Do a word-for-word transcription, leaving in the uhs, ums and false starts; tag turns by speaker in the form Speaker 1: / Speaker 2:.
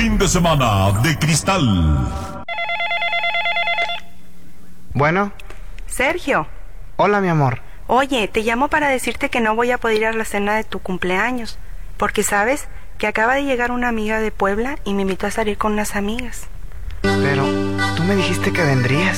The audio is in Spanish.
Speaker 1: fin de semana de cristal.
Speaker 2: Bueno.
Speaker 3: Sergio.
Speaker 2: Hola, mi amor.
Speaker 3: Oye, te llamo para decirte que no voy a poder ir a la cena de tu cumpleaños, porque sabes que acaba de llegar una amiga de Puebla y me invitó a salir con unas amigas.
Speaker 2: Pero tú me dijiste que vendrías.